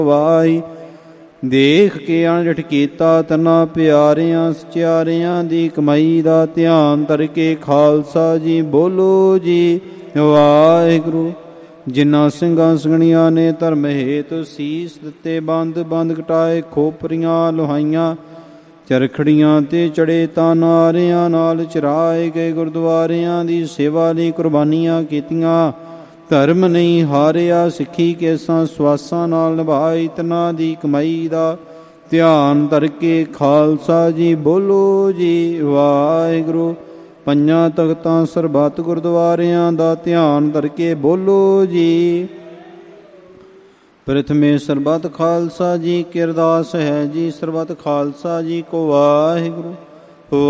Y. ਦੇਖ ਕੇ ਅਣਡਿਠ ਕੀਤਾ ਤਨਾ ਪਿਆਰਿਆਂ ਸਚਿਆਰਿਆਂ ਦੀ ਕਮਾਈ ਦਾ ਧਿਆਨ ਧਰ ਕੇ ਖਾਲਸਾ ਜੀ ਬੋਲੋ ਜੀ ਵਾਹਿਗੁਰੂ। ਜਿਨ੍ਹਾਂ ਸਿੰਘਾਂ ਸਿੰਘਣੀਆਂ ਨੇ ਧਰਮ ਹੇਤੁ ਸੀਸ ਦਿੱਤੇ, ਬੰਦ ਬੰਦ ਕਟਾਏ, ਖੋਪਰੀਆਂ ਲੋਹਾਈਆਂ, ਚਰਖੜੀਆਂ ਤੇ ਚੜੇ ਤਾਂ ਨਾਰਿਆਂ ਨਾਲ ਚਰਾਏ ਗਏ, ਗੁਰਦੁਆਰਿਆਂ ਦੀ ਸੇਵਾ ਲਈ ਕੁਰਬਾਨੀਆਂ ਕੀਤੀਆਂ, ਧਰਮ ਨਹੀਂ ਹਾਰਿਆ, ਸਿੱਖੀ ਕੇਸਾਂ ਸਵਾਸਾਂ ਨਾਲ ਨਿਭਾਈ, ਤਨਾਂ ਦੀ ਕਮਾਈ ਦਾ ਧਿਆਨ ਧਰ ਕੇ ਖਾਲਸਾ ਜੀ ਬੋਲੋ ਜੀ ਵਾਹਿਗੁਰੂ। ਪੰਜਾਂ ਤਖਤਾਂ ਸਰਬੱਤ ਗੁਰਦੁਆਰਿਆਂ ਦਾ ਧਿਆਨ ਧਰ ਕੇ ਬੋਲੋ ਜੀ। ਪ੍ਰਥਮੇ ਸਰਬੱਤ ਖਾਲਸਾ ਜੀ ਕੀ ਅਰਦਾਸ ਹੈ ਜੀ। ਸਰਬੱਤ ਖਾਲਸਾ ਜੀ ਕੋ ਵਾਹਿਗੁਰੂ।